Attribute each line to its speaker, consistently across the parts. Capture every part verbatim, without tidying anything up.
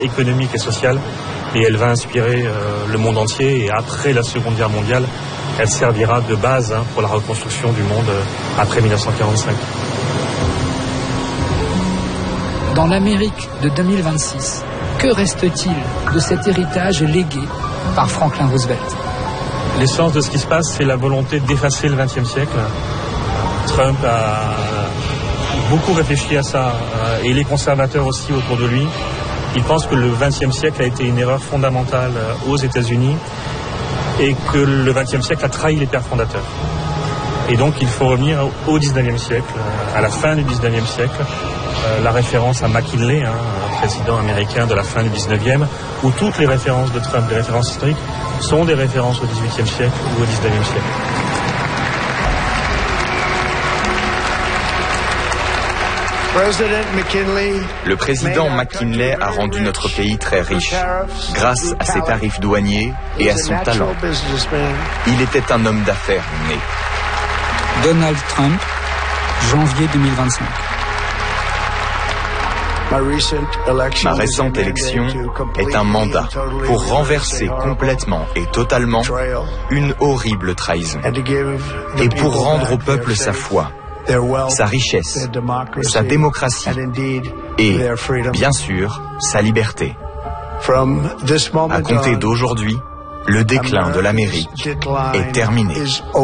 Speaker 1: économique et sociale, et elle va inspirer euh, le monde entier, et après la Seconde Guerre mondiale, elle servira de base hein, pour la reconstruction du monde euh, après mille neuf cent quarante-cinq.
Speaker 2: Dans l'Amérique de deux mille vingt-six, que reste-t-il de cet héritage légué par Franklin Roosevelt?
Speaker 1: L'essence de ce qui se passe, c'est la volonté d'effacer le vingtième siècle. Trump a beaucoup réfléchi à ça, et les conservateurs aussi autour de lui. Ils pensent que le vingtième siècle a été une erreur fondamentale aux États-Unis et que le vingtième siècle a trahi les pères fondateurs. Et donc il faut revenir au dix-neuvième siècle, à la fin du dix-neuvième siècle. Euh, la référence à McKinley, hein, un président américain de la fin du dix-neuvième, où toutes les références de Trump, les références historiques, sont des références au dix-huitième siècle ou au dix-neuvième siècle.
Speaker 3: Le président McKinley a rendu notre pays très riche grâce à ses tarifs douaniers et à son talent. Il était un homme d'affaires né.
Speaker 2: Donald Trump, janvier deux mille vingt-cinq.
Speaker 3: Ma récente élection est un mandat pour renverser complètement et totalement une horrible trahison et pour rendre au peuple sa foi, sa richesse, sa démocratie et, bien sûr, sa liberté. À compter d'aujourd'hui, le déclin de l'Amérique est terminé.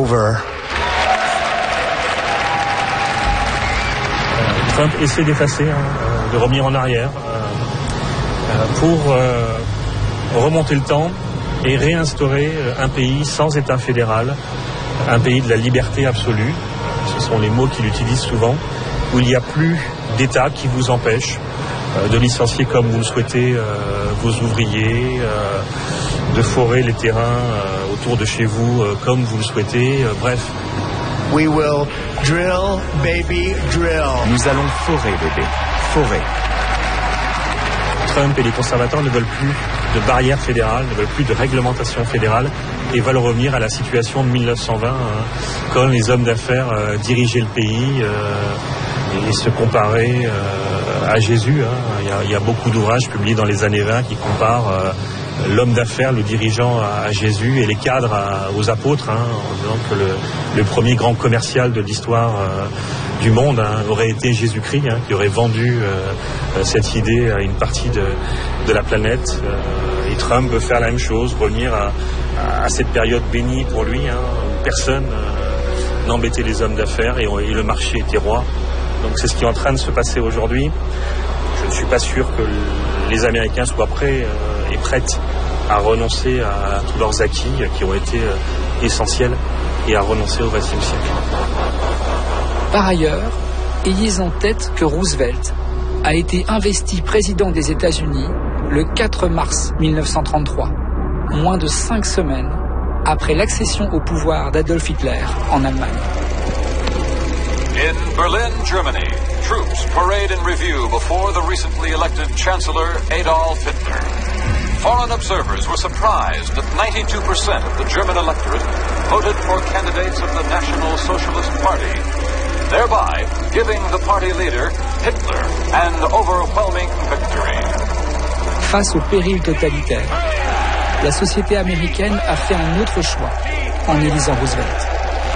Speaker 1: Trump essaie d'effacer, hein, de revenir en arrière euh, pour euh, remonter le temps et réinstaurer un pays sans État fédéral, un pays de la liberté absolue. Ce sont les mots qu'il utilise souvent, où il n'y a plus d'État qui vous empêche euh, de licencier comme vous le souhaitez euh, vos ouvriers, euh, de forer les terrains euh, autour de chez vous euh, comme vous le souhaitez, euh, bref.
Speaker 4: We will drill, baby, drill.
Speaker 3: Nous allons forer, bébé, forer.
Speaker 1: Trump et les conservateurs ne veulent plus de barrières fédérales, ne veulent plus de réglementation fédérale et veulent revenir à la situation de mille neuf cent vingt, hein, quand les hommes d'affaires euh, dirigeaient le pays euh, et se comparaient euh, à Jésus. Hein. Il y a, il y a beaucoup d'ouvrages publiés dans les années vingt qui comparent euh, l'homme d'affaires, le dirigeant à, à Jésus et les cadres à, aux apôtres, hein, en disant que le, le premier grand commercial de l'histoire euh, du monde hein, aurait été Jésus-Christ, hein, qui aurait vendu euh, cette idée à une partie de, de la planète. Euh, et Trump veut faire la même chose, revenir à, à cette période bénie pour lui, hein, où personne euh, n'embêtait les hommes d'affaires et, et le marché était roi. Donc c'est ce qui est en train de se passer aujourd'hui. Je ne suis pas sûr que les Américains soient prêts euh, et prêtes à renoncer à, à tous leurs acquis euh, qui ont été euh, essentiels et à renoncer au vingtième siècle.
Speaker 2: Par ailleurs, ayez en tête que Roosevelt a été investi président des États-Unis le quatre mars mille neuf cent trente-trois, moins de cinq semaines après l'accession au pouvoir d'Adolf Hitler en Allemagne.
Speaker 5: In Berlin, Germany, troops parade in review before the recently elected Chancellor Adolf Hitler. Foreign observers were surprised that ninety-two percent of the German electorate voted for candidates of the National Socialist Party, thereby giving the party leader, Hitler, an overwhelming victory.
Speaker 2: Face au péril totalitaire, la société américaine a fait un autre choix en élisant Roosevelt.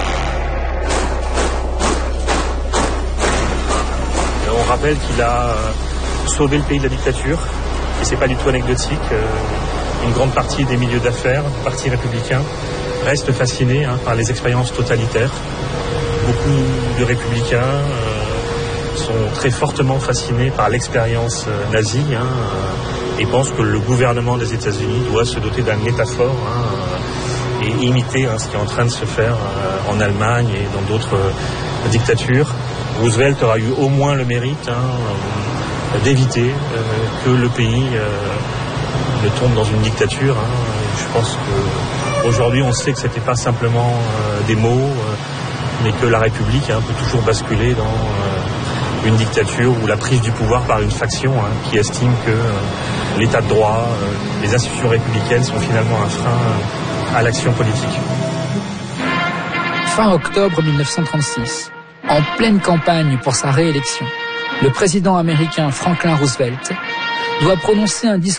Speaker 1: On rappelle qu'il a euh, sauvé le pays de la dictature, et c'est pas du tout anecdotique. Euh, une grande partie des milieux d'affaires, du Parti républicain, restent fascinés hein, par les expériences totalitaires. Beaucoup de républicains euh, sont très fortement fascinés par l'expérience euh, nazie hein, euh, et pensent que le gouvernement des États-Unis doit se doter d'un État fort hein, euh, et imiter hein, ce qui est en train de se faire euh, en Allemagne et dans d'autres euh, dictatures. Roosevelt aura eu au moins le mérite hein, euh, d'éviter euh, que le pays euh, ne tombe dans une dictature. Hein. Je pense qu'aujourd'hui, on sait que ce n'était pas simplement euh, des mots, euh, mais que la République hein, peut toujours basculer dans euh, une dictature ou la prise du pouvoir par une faction hein, qui estime que euh, l'état de droit, euh, les institutions républicaines sont finalement un frein euh, à l'action politique.
Speaker 2: Fin octobre mille neuf cent trente-six, en pleine campagne pour sa réélection, le président américain Franklin Roosevelt doit prononcer un discours